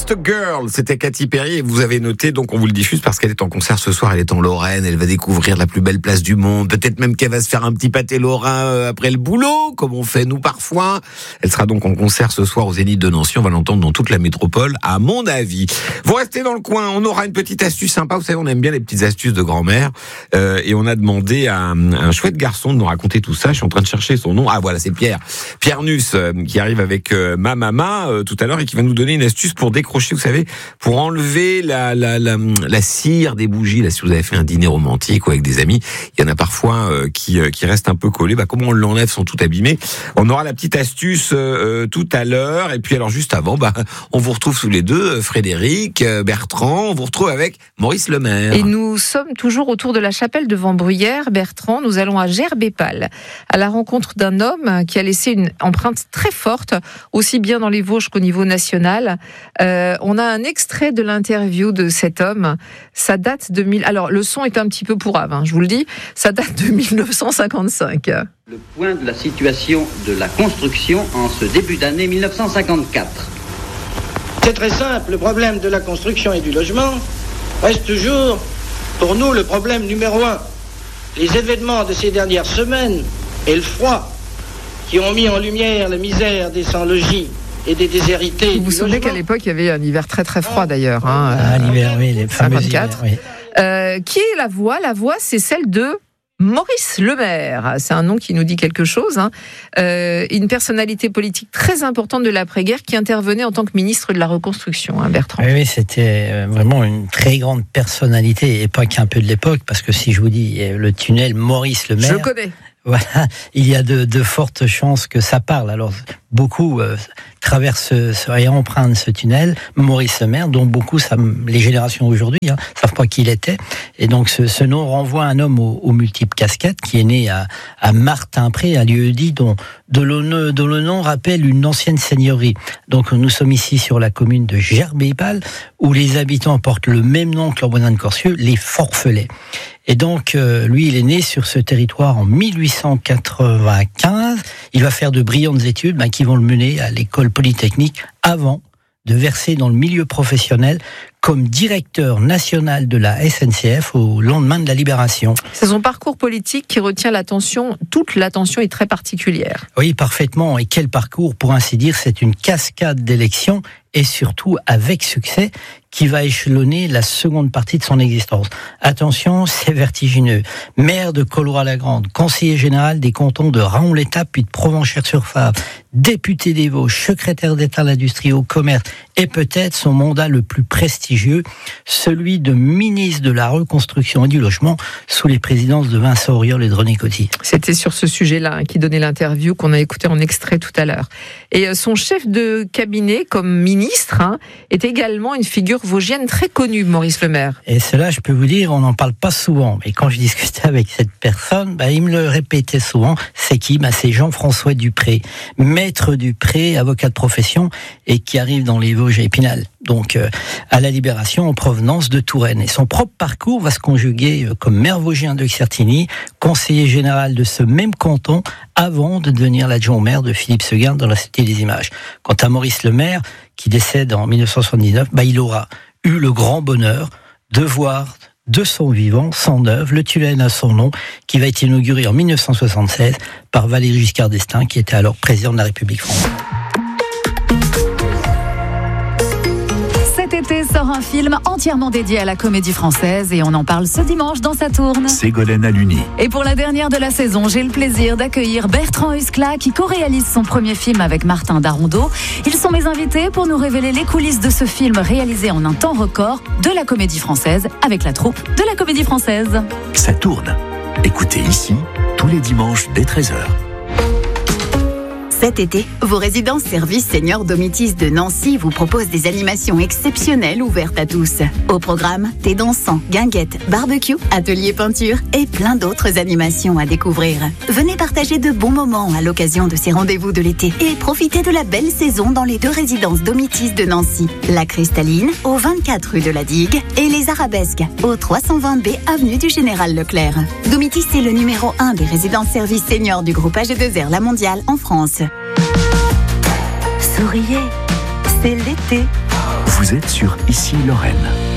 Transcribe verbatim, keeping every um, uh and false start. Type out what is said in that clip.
Just a Girl, c'était Katy Perry et vous avez noté, donc on vous le diffuse parce qu'elle est en concert ce soir, elle est en Lorraine, elle va découvrir la plus belle place du monde, peut-être même qu'elle va se faire un petit pâté lorrain après le boulot, comme on fait nous parfois. Elle sera donc en concert ce soir au Zénith de Nancy, on va l'entendre dans toute la métropole, à mon avis. Vous restez dans le coin, on aura une petite astuce sympa, vous savez, on aime bien les petites astuces de grand-mère, euh, et on a demandé à un, un chouette garçon de nous raconter tout ça, je suis en train de chercher son nom, ah voilà, c'est Pierre, Pierre Nuss, euh, qui arrive avec euh, ma maman euh, tout à l'heure et qui va nous donner une astuce pour décrocher, vous savez, pour enlever la, la, la, la cire des bougies. Là, si vous avez fait un dîner romantique ou avec des amis, il y en a parfois euh, qui, euh, qui restent un peu collés. Bah, comment on l'enlève sans tout abîmer? On aura la petite astuce euh, tout à l'heure. Et puis alors juste avant, bah, on vous retrouve tous les deux, Frédéric, euh, Bertrand, on vous retrouve avec Maurice Lemaire. Et nous sommes toujours autour de la chapelle de Vambruyères. Bertrand, nous allons à Gerbépal, à la rencontre d'un homme qui a laissé une empreinte très forte, aussi bien dans les Vosges qu'au niveau national. Euh, on a un extrait de l'interview de cet homme. Ça date de mille. Alors le son est un petit peu pourrave, hein, je vous le dis. Ça date de dix-neuf cent cinquante-cinq. Le point de la situation de la construction en ce début d'année dix-neuf cent cinquante-quatre. C'est très simple. Le problème de la construction et du logement reste toujours, pour nous, le problème numéro un. Les événements de ces dernières semaines et le froid qui ont mis en lumière la misère des sans-logis et des déshérités. Vous vous souvenez qu'à l'époque, il y avait un hiver très très froid d'ailleurs. Hein, ah, l'hiver, oui, les fameux hivers, oui. Euh, qui est la voix? La voix, c'est celle de Maurice Lemaire. C'est un nom qui nous dit quelque chose. Hein. Euh, une personnalité politique très importante de l'après-guerre qui intervenait en tant que ministre de la Reconstruction, hein, Bertrand. Oui, oui, c'était vraiment une très grande personnalité, et pas qu'un peu de l'époque, parce que si je vous dis le tunnel Maurice Lemaire... Je connais. Voilà, il y a de, de fortes chances que ça parle. Alors, beaucoup euh, traversent ce, et empruntent ce tunnel, Maurice Lemaire, dont beaucoup, ça, les générations d'aujourd'hui, hein, savent pas qui il était. Et donc, ce, ce nom renvoie à un homme aux, aux multiples casquettes, qui est né à, à Martin-Pré, à lieu-dit, dont, dont, le, dont le nom rappelle une ancienne seigneurie. Donc, nous sommes ici sur la commune de Gerbépal, où les habitants portent le même nom que leur voisin de Corcieux, les Forfelets. Et donc, euh, lui, il est né sur ce territoire en mille huit cent quatre-vingt-quinze. Il va faire de brillantes études ben, qui vont le mener à l'école polytechnique avant de verser dans le milieu professionnel comme directeur national de la S N C F au lendemain de la Libération. C'est son parcours politique qui retient l'attention, toute l'attention est très particulière. Oui, parfaitement. Et quel parcours, pour ainsi dire, c'est une cascade d'élections et surtout avec succès qui va échelonner la seconde partie de son existence. Attention, c'est vertigineux. Maire de Colloura-la-Grande, conseiller général des cantons de Raon-l'Étape puis de Provenchères-sur-Fave, député des Vosges, secrétaire d'État à l'industrie et au commerce, et peut-être son mandat le plus prestigieux, celui de ministre de la Reconstruction et du Logement sous les présidences de Vincent Auriol et de René Coty. C'était sur ce sujet-là hein, qui donnait l'interview qu'on a écouté en extrait tout à l'heure. Et euh, son chef de cabinet comme ministre hein, est également une figure vosgienne très connue, Maurice Lemaire. Et cela, je peux vous dire, on n'en parle pas souvent. Mais quand je discutais avec cette personne, bah, il me le répétait souvent. C'est qui? Bah, c'est Jean-François Dupré, maître Dupré, avocat de profession, et qui arrive dans les Vosges à Épinal. Donc, euh, à la Libération, en provenance de Touraine. Et son propre parcours va se conjuguer euh, comme maire vosgien de Certigny, conseiller général de ce même canton, avant de devenir l'adjoint au maire de Philippe Seguin dans la Cité des Images. Quant à Maurice Lemaire, qui décède en dix-neuf cent soixante-dix-neuf, bah, il aura eu le grand bonheur de voir de son vivant, son œuvre, le tunnel à son nom, qui va être inauguré en dix-neuf cent soixante-seize par Valéry Giscard d'Estaing, qui était alors président de la République française. Cet été sort un film entièrement dédié à la comédie française et on en parle ce dimanche dans Saturne. Ségolène Aluni. Et pour la dernière de la saison, j'ai le plaisir d'accueillir Bertrand Huskla qui co-réalise son premier film avec Martin Darondeau. Ils sont mes invités pour nous révéler les coulisses de ce film réalisé en un temps record de la comédie française avec la troupe de la comédie française. Saturne. Écoutez ici tous les dimanches dès treize heures. Cet été, vos résidences services seniors Domitis de Nancy vous proposent des animations exceptionnelles ouvertes à tous. Au programme, thé dansant, guinguettes, barbecue, atelier peinture et plein d'autres animations à découvrir. Venez partager de bons moments à l'occasion de ces rendez-vous de l'été et profitez de la belle saison dans les deux résidences Domitis de Nancy. La Cristalline, au vingt-quatre rue de la Digue, et les Arabesques, au trois cent vingt B avenue du Général Leclerc. Domitis est le numéro un des résidences services seniors du groupe A G deux R La Mondiale en France. Souriez, c'est l'été. Vous êtes sur Ici Lorraine.